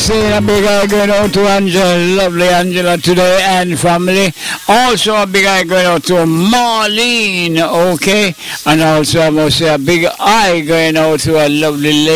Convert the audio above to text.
saying a big eye going out to Angela, lovely Angela today and family. Also a big eye going out to Marlene, okay? And also I must say a big eye going out to a lovely lady.